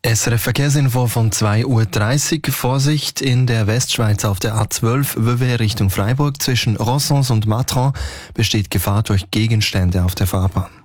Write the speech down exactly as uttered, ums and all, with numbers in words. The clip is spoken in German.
S R F Verkehrsinfo von zwei Uhr dreißig. Vorsicht in der Westschweiz auf der A zwölf, Vevey Richtung Freiburg. Zwischen Rossons und Matran besteht Gefahr durch Gegenstände auf der Fahrbahn.